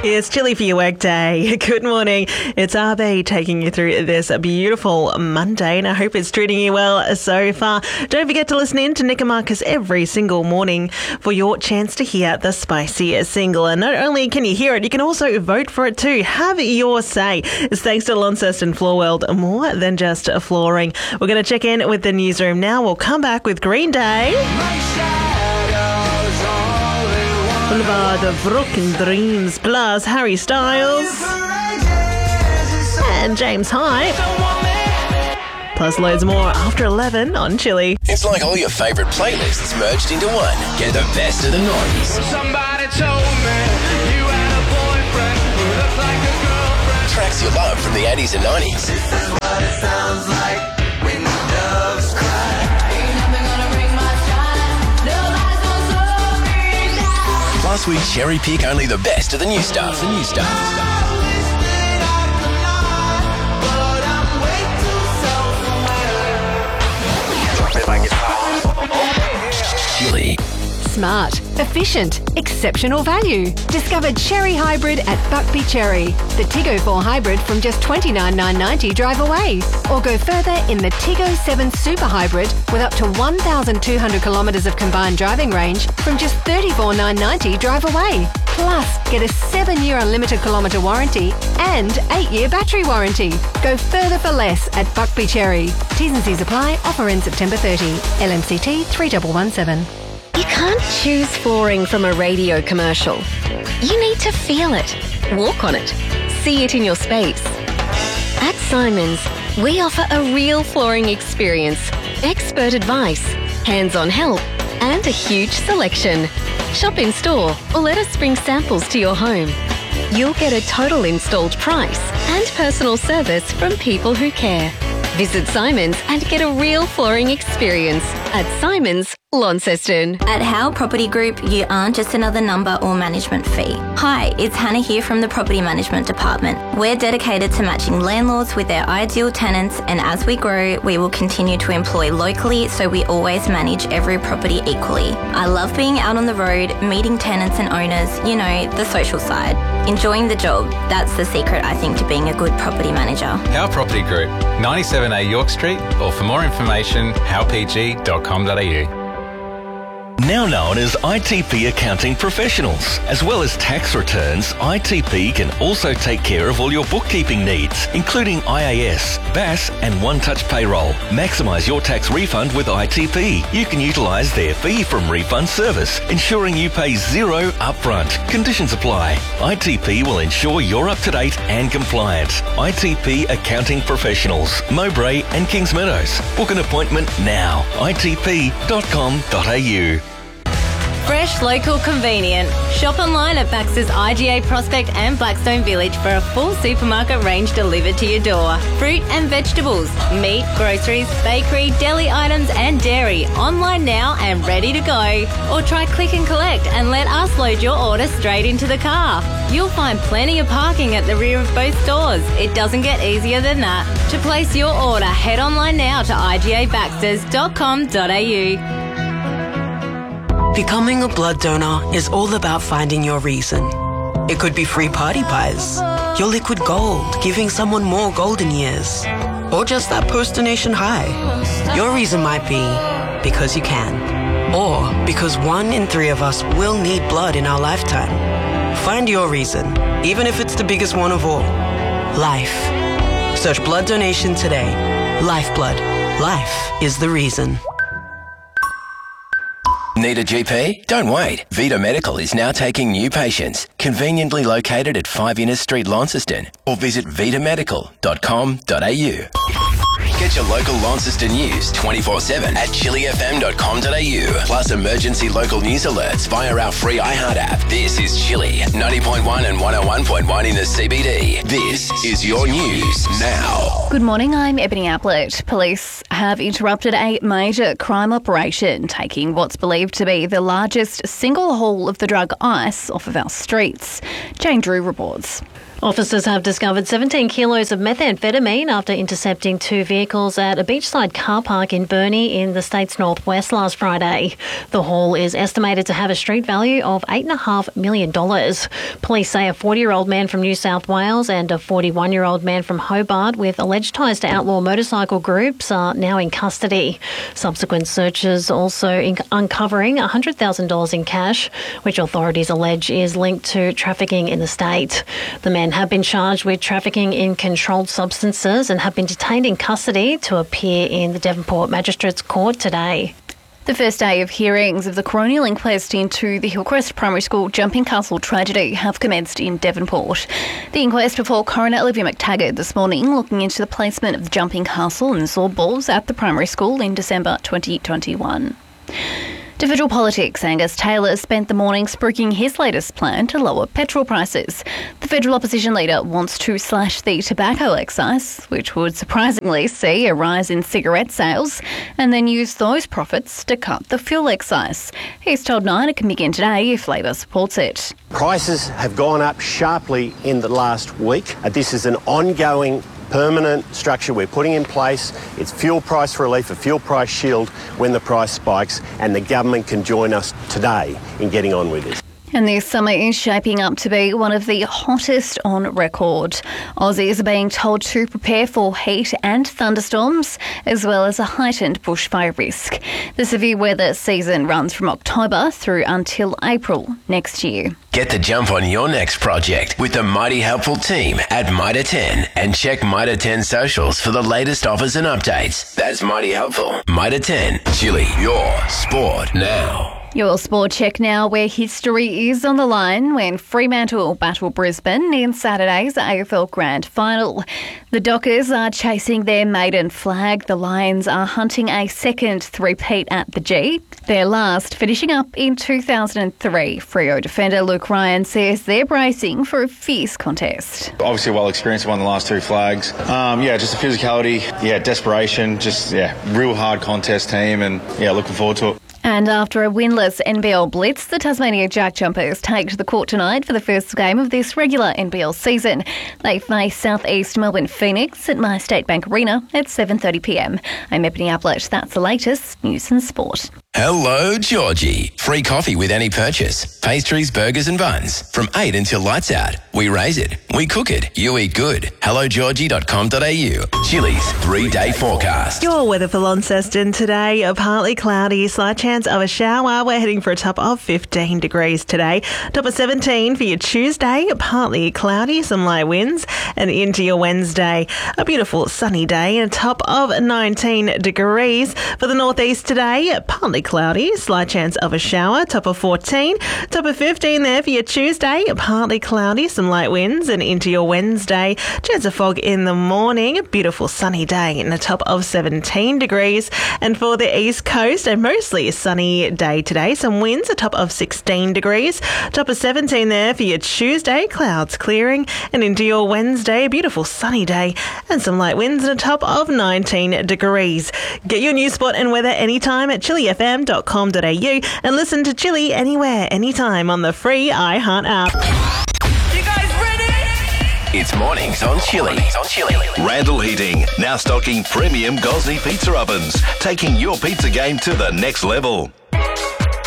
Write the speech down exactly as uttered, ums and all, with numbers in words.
It's Chilly for your workday. Good morning. It's R B taking you through this beautiful Monday, and I hope it's treating you well so far. Don't forget to listen in to Nick and Marcus every single morning for your chance to hear the spicy single. And not only can you hear it, you can also vote for it too. Have your say. It's thanks to Launceston Floor World, more than just flooring. We're going to check in with the newsroom now. We'll come back with Green Day. Boulevard of Broken Dreams, plus Harry Styles and James Hype, plus loads more after eleven on Chilly. It's like all your favourite playlists merged into one. Get the best of the nineties. Somebody told me you had a boyfriend who looked like a girlfriend. Tracks you love from the eighties and nineties. This is what it sounds like when doves cry. Ain't nothing gonna bring my shine. Nobody's gonna slow me down. Plus, we cherry pick only the best of the new stuff. The new stuff. Chilly. Smart, efficient, exceptional value. Discover Cherry Hybrid at Buckby Cherry. The Tiggo four Hybrid from just twenty-nine thousand nine hundred ninety drive away. Or go further in the Tiggo seven Super Hybrid with up to one thousand two hundred kilometres of combined driving range from just thirty-four thousand nine hundred ninety drive away. Plus, get a seven-year unlimited kilometre warranty and eight-year battery warranty. Go further for less at Buckby Cherry. T's and C's apply. Offer ends September thirtieth. L M C T three one one seven. You can't choose flooring from a radio commercial. You need to feel it, walk on it, see it in your space. At Simons, we offer a real flooring experience, expert advice, hands-on help, and a huge selection. Shop in store or let us bring samples to your home. You'll get a total installed price and personal service from people who care. Visit Simons and get a real flooring experience at Simons, Launceston. At Howe Property Group, you aren't just another number or management fee. Hi, it's Hannah here from the Property Management Department. We're dedicated to matching landlords with their ideal tenants, and as we grow, we will continue to employ locally so we always manage every property equally. I love being out on the road, meeting tenants and owners, you know, the social side. Enjoying the job, that's the secret, I think, to being a good property manager. Howe Property Group, ninety-seven A York Street, or for more information, howe p g dot com dot a u. Now known as I T P Accounting Professionals. As well as tax returns, I T P can also take care of all your bookkeeping needs, including I A S, B A S and One Touch Payroll. Maximise your tax refund with I T P. You can utilise their fee from refund service, ensuring you pay zero upfront. Conditions apply. I T P will ensure you're up to date and compliant. I T P Accounting Professionals, Mowbray and Kings Meadows. Book an appointment now. I T P dot com dot a u. Fresh, local, convenient. Shop online at Baxter's I G A Prospect and Blackstone Village for a full supermarket range delivered to your door. Fruit and vegetables, meat, groceries, bakery, deli items and dairy. Online now and ready to go. Or try click and collect and let us load your order straight into the car. You'll find plenty of parking at the rear of both stores. It doesn't get easier than that. To place your order, head online now to i g a baxters dot com dot a u. Becoming a blood donor is all about finding your reason. It could be free party pies, your liquid gold, giving someone more golden years, or just that post-donation high. Your reason might be because you can, or because one in three of us will need blood in our lifetime. Find your reason, even if it's the biggest one of all. Life. Search blood donation today. Lifeblood. Life is the reason. Need a G P? Don't wait. Vita Medical is now taking new patients. Conveniently located at five Innes Street, Launceston. Or visit vita medical dot com dot a u. Get your local Launceston news twenty-four seven at chilly f m dot com dot a u. Plus emergency local news alerts via our free iHeart app. This is Chilly, ninety point one and one oh one point one in the C B D. This is your news now. Good morning, I'm Ebony Ablett. Police have interrupted a major crime operation, taking what's believed to be the largest single haul of the drug ice off of our streets. Jane Drew reports. Officers have discovered seventeen kilos of methamphetamine after intercepting two vehicles at a beachside car park in Burnie in the state's northwest last Friday. The haul is estimated to have a street value of eight point five million dollars. Police say a forty-year-old man from New South Wales and a forty-one-year-old man from Hobart with alleged ties to outlaw motorcycle groups are now in custody. Subsequent searches also in- uncovering one hundred thousand dollars in cash, which authorities allege is linked to trafficking in the state. The men have been charged with trafficking in controlled substances and have been detained in custody to appear in the Devonport Magistrates Court today. The first day of hearings of the coronial inquest into the Hillcrest Primary School Jumping Castle tragedy have commenced in Devonport. The inquest before Coroner Olivia McTaggart this morning looking into the placement of the Jumping Castle and saw balls at the primary school in December twenty twenty-one. To federal politics, Angus Taylor spent the morning spruiking his latest plan to lower petrol prices. The federal opposition leader wants to slash the tobacco excise, which would surprisingly see a rise in cigarette sales, and then use those profits to cut the fuel excise. He's told Nine it can begin today if Labor supports it. Prices have gone up sharply in the last week. Uh, This is an ongoing permanent structure we're putting in place. It's fuel price relief, a fuel price shield when the price spikes, and the government can join us today in getting on with this. And this summer is shaping up to be one of the hottest on record. Aussies are being told to prepare for heat and thunderstorms, as well as a heightened bushfire risk. The severe weather season runs from October through until April next year. Get the jump on your next project with the mighty helpful team at Mitre ten and check Mitre ten socials for the latest offers and updates. That's mighty helpful. Mitre ten, Chili, your sport now. Your sport check now, where history is on the line when Fremantle battle Brisbane in Saturday's A F L Grand Final. The Dockers are chasing their maiden flag. The Lions are hunting a second three-peat at the G. Their last finishing up in two thousand three. Freo defender Luke Ryan says they're bracing for a fierce contest. Obviously well experienced, won the last two flags. Um, yeah, just the physicality, yeah, desperation, just, yeah, real hard contest team, and, yeah, looking forward to it. And after a winless N B L blitz, the Tasmania Jack Jumpers take to the court tonight for the first game of this regular N B L season. They face South East Melbourne Phoenix at My State Bank Arena at seven thirty p m. I'm Ebony Ablett. That's the latest news and sport. Hello, Georgie. Free coffee with any purchase. Pastries, burgers and buns. From eight until lights out. We raise it. We cook it. You eat good. hello georgie dot com dot a u. Chili's three-day forecast. Your weather for Launceston today, a partly cloudy, slight chance of a shower. We're heading for a top of fifteen degrees today. Top of seventeen for your Tuesday, partly cloudy, some light winds. And into your Wednesday, a beautiful sunny day and a top of nineteen degrees. For the northeast today, partly cloudy, slight chance of a shower, top of fourteen. Top of fifteen there for your Tuesday, partly cloudy, some light winds. And into your Wednesday, chance of fog in the morning, a beautiful sunny day and a top of seventeen degrees. And for the east coast, a mostly sunny day today, some winds, a top of sixteen degrees. Top of seventeen there for your Tuesday, clouds clearing. And into your Wednesday, a beautiful sunny day and some light winds and a top of nineteen degrees. Get your news spot and weather anytime at chili f m dot com dot a u and listen to Chili anywhere, anytime on the free iHeart app. You guys ready? It's mornings on Chili. on Chili. Randall Heating, now stocking premium Gosney pizza ovens, taking your pizza game to the next level.